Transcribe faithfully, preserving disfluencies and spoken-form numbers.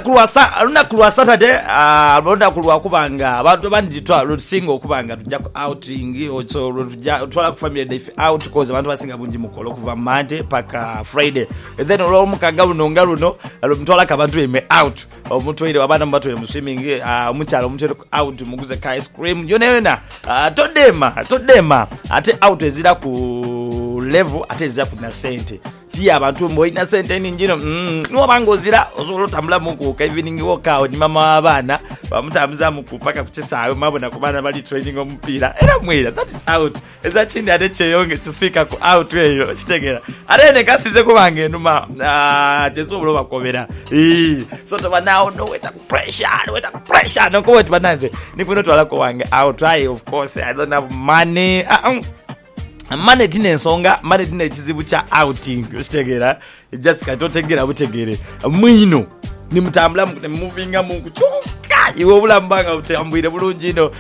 lunaku sa lunaku lwa Saturday uh, lunaku lwa kubanga abantu banditwa lusingo kubanga tujja outing also tujja twala ku family day out cause abantu basinga bungi mukolo kuva Monday paka Friday and then lo mukaga luno ngaluno mutwala ka bantu eme out omuntu ile wabana mbatu ya swimming uh, muchalo mutero out muguze ka ice cream yona yona uh, todema todema ate out ezira ku level ate ezira ku na sente tia abantu mboina sente ninjino mm no bangozira ozolo tambula muku ka evening walk out ni mama abana bamutambuza muku paka kuchisayo mabona kubana bali training omupira era mwira that is out eza chindi ade cheyonge chiswika ku out weyo chitegera arene kasize kubange numa ah jeso bulo bakobera eh so to now no weta pressure no weta pressure no ko weta bananze nikuno twala ko wange out try of course I don't have money uh, um, money tine nsonga money tine chizibu cha outing usitegera just katotegera butegere mwino ni mutambula moving mu kuchonka iwo bulambanga utambwire bulungi no